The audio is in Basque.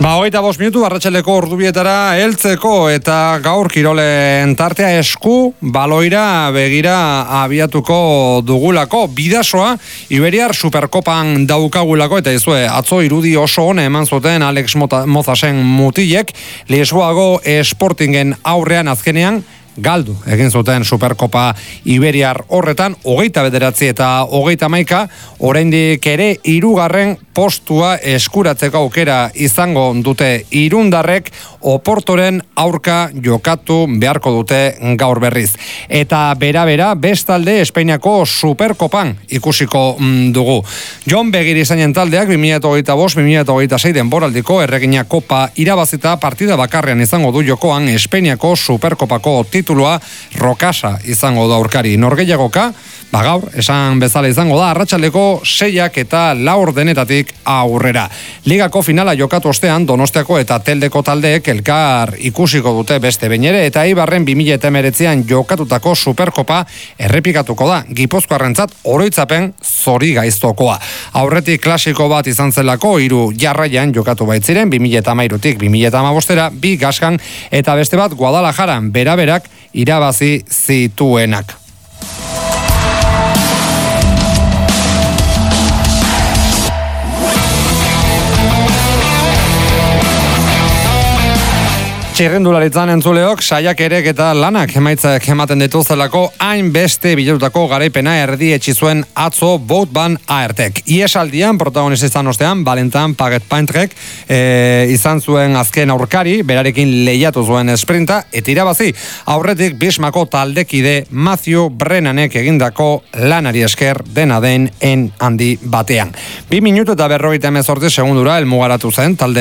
25 minutu arratsaldeko ordubietara heltzeko eta gaur kirolen tartea esku baloira begira abiatuko dugulako. Bidasoa Iberiar Superkopan daukagulako eta izue atzo irudi oso ona eman zuten Alex Mozasen mutilek Lisboago Sportingen aurrean azkenean galdu egin zuten Superkopa Iberiar horretan 29 eta 31 oraindik ere 3. postua eskuratzeko aukera izango dute irundarrek Oportoren aurka jokatu beharko dute gaur berriz. Eta bera bestalde Espainiako Superkopan ikusiko dugu. Jon Begiri izanen taldeak 2025-2026 denboraldiko Erregina Kopa irabazita partida bakarrean izango du jokoan Espainiako Superkopako titulua Rokasa izango da aurkari. Norgehiagoka, gaur, esan bezala izango da, arratsaldeko 6 eta 4 denetatik aurrera. Ligako finala jokatu ostean, Donostiako eta Teldeko taldeek elkar ikusiko dute beste behin ere, eta Eibarren 2019an jokatutako Superkopa errepikatuko da, Gipuzkoarrentzat oroitzapen zori gaiztokoa. Aurretik klasiko bat izan zelako, 3 jarraian jokatu baitziren, 2013tik 2015era, 2 Gaskan eta beste bat Guadalajaran beraberak irabazi zituenak. Txirrindularitzan entzuleok, saiakerek eta lanak emaitzak ematen dituzelako hain beste bilatutako garaipena erdietsi zuen atzo Boutban Aertek. Iesaldian protagonista izan ostean, Valentin Paget-Paintrek izan zuen azken aurkari, berarekin lehiatu zuen sprinta, eta irabazi aurretik Bismako taldekide Matthew Brennanek egindako lanari esker dena den en handi batean. 2 minutu eta 58 segundura helmugaratu zen talde